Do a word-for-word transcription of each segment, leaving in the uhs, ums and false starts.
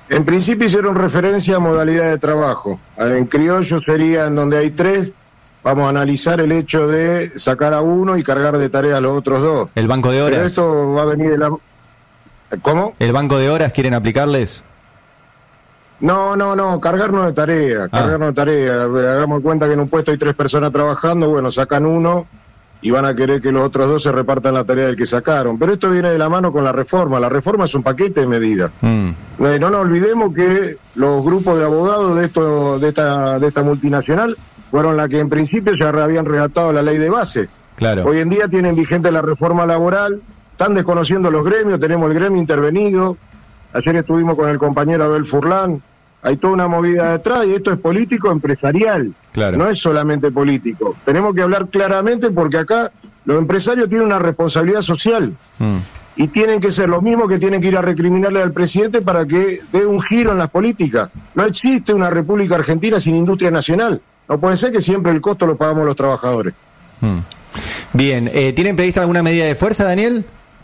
En principio hicieron referencia a modalidad de trabajo. En criollo sería en donde hay tres, vamos a analizar el hecho de sacar a uno y cargar de tarea a los otros dos. ¿El banco de horas? Pero esto va a venir de la... ¿Cómo? ¿El banco de horas quieren aplicarles? No, no, no, cargarnos de tarea, cargarnos ah. de tarea. Hagamos cuenta que en un puesto hay tres personas trabajando, bueno, sacan uno y van a querer que los otros dos se repartan la tarea del que sacaron. Pero esto viene de la mano con la reforma. La reforma es un paquete de medidas. Mm. No, no nos olvidemos que los grupos de abogados de esto, de esta, de esta multinacional fueron las que en principio ya habían redactado la ley de base. Claro. Hoy en día tienen vigente la reforma laboral, están desconociendo los gremios, tenemos el gremio intervenido. Ayer estuvimos con el compañero Abel Furlan, hay toda una movida detrás y esto es político empresarial, claro. No es solamente político. Tenemos que hablar claramente porque acá los empresarios tienen una responsabilidad social mm. y tienen que ser los mismos que tienen que ir a recriminarle al presidente para que dé un giro en las políticas. No existe una República Argentina sin industria nacional. No puede ser que siempre el costo lo pagamos los trabajadores. Mm. Bien, eh, ¿tienen prevista alguna medida de fuerza, Daniel?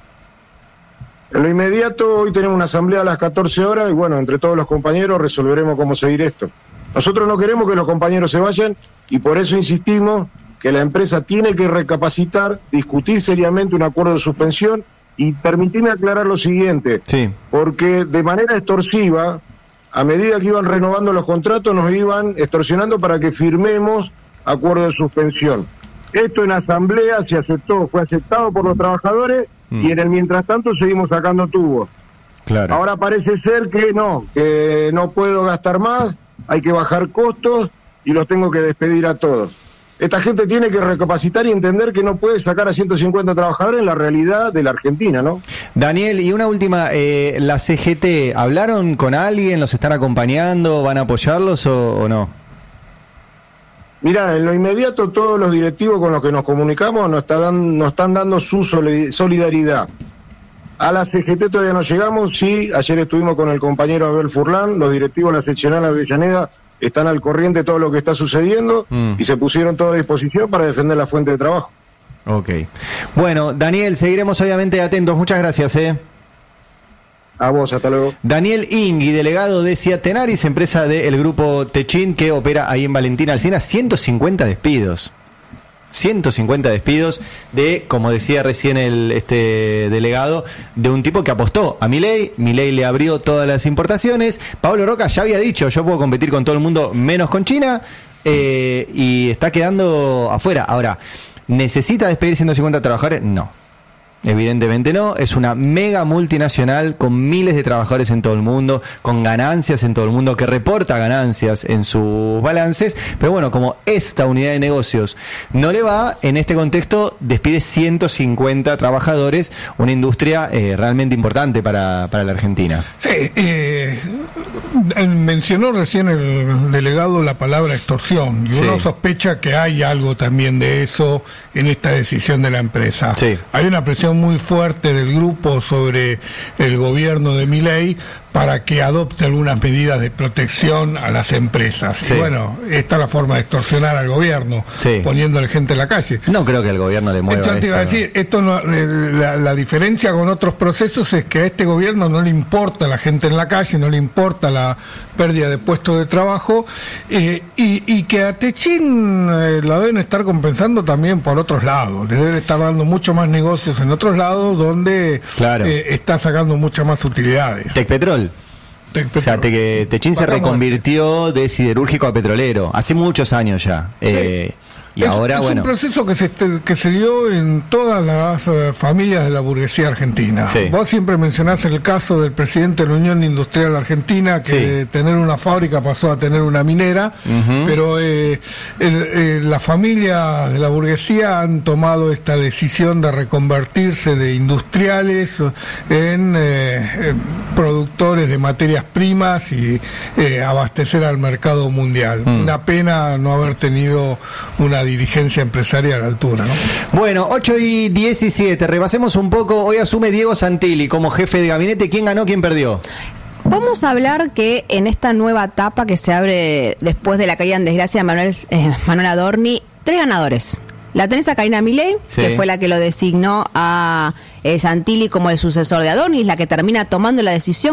En lo inmediato, hoy tenemos una asamblea a las catorce horas y bueno, entre todos los compañeros resolveremos cómo seguir esto. Nosotros no queremos que los compañeros se vayan y por eso insistimos que la empresa tiene que recapacitar, discutir seriamente un acuerdo de suspensión y permitirme aclarar lo siguiente, sí. Porque de manera extorsiva, a medida que iban renovando los contratos, nos iban extorsionando para que firmemos acuerdo de suspensión. Esto en asamblea se aceptó, fue aceptado por los trabajadores mm. y en el mientras tanto seguimos sacando tubos. Claro. Ahora parece ser que no, que no puedo gastar más, hay que bajar costos y los tengo que despedir a todos. Esta gente tiene que recapacitar y entender que no puede sacar a ciento cincuenta trabajadores en la realidad de la Argentina, ¿no? Daniel, y una última, eh, ¿la C G T hablaron con alguien, los están acompañando, van a apoyarlos o, o no? Mirá, en lo inmediato todos los directivos con los que nos comunicamos nos, está dan, nos están dando su solidaridad. A la C G T todavía no llegamos, sí, ayer estuvimos con el compañero Abel Furlan, los directivos de la seccional Avellaneda están al corriente de todo lo que está sucediendo mm. y se pusieron todos a disposición para defender la fuente de trabajo. Ok. Bueno, Daniel, seguiremos obviamente atentos. Muchas gracias, ¿eh? A vos, hasta luego. Daniel Ingui, delegado de Seat Tenaris, empresa del grupo Techin que opera ahí en Valentina Alsina. ciento cincuenta despidos. ciento cincuenta despidos de, como decía recién el este delegado, de un tipo que apostó a Milei. Milei le abrió todas las importaciones. Pablo Roca ya había dicho, yo puedo competir con todo el mundo menos con China, eh, y está quedando afuera. Ahora, ¿necesita despedir ciento cincuenta trabajadores? No. Evidentemente no, es una mega multinacional con miles de trabajadores en todo el mundo, con ganancias en todo el mundo, que reporta ganancias en sus balances, pero bueno, como esta unidad de negocios no le va, en este contexto despide ciento cincuenta trabajadores, una industria eh, realmente importante para, para la Argentina. Sí, eh, mencionó recién el delegado la palabra extorsión, y sí. Uno sospecha que hay algo también de eso en esta decisión de la empresa. Sí. Hay una presión muy fuerte del grupo sobre el gobierno de Milei para que adopte algunas medidas de protección a las empresas. Sí. Y bueno, esta es la forma de extorsionar al gobierno, sí. Poniéndole gente en la calle. No creo que el gobierno le mueva esto. Te iba a decir, ¿no? Esto no, la, la diferencia con otros procesos es que a este gobierno no le importa la gente en la calle, no le importa la pérdida de puestos de trabajo, eh, y, y que a Techin eh, la deben estar compensando también por otros lados. Le deben estar dando mucho más negocios en otros lados donde claro. eh, está sacando muchas más utilidades. Tecpetrol. O sea, te, Techin se reconvirtió de siderúrgico a petrolero, hace muchos años ya. Sí. Eh, y es, ahora, es bueno. un proceso que se, que se dio en todas las uh, familias de la burguesía argentina. Sí. Vos siempre mencionás el caso del presidente de la Unión Industrial Argentina, que sí. de tener una fábrica pasó a tener una minera, uh-huh. pero eh, el, eh, las familias de la burguesía han tomado esta decisión de reconvertirse de industriales en, eh, en productores de materias primas y eh, abastecer al mercado mundial. Mm. Una pena no haber tenido una dirigencia empresarial a la altura, ¿no? Bueno, ocho y diecisiete, repasemos un poco. Hoy asume Diego Santilli como jefe de gabinete. ¿Quién ganó, quién perdió? Vamos a hablar que en esta nueva etapa que se abre después de la caída en desgracia de Manuel, eh, Manuel Adorni, tres ganadores. La tenés a Karina Milei, sí. que fue la que lo designó a eh, Santilli como el sucesor de Adorni, la que termina tomando la decisión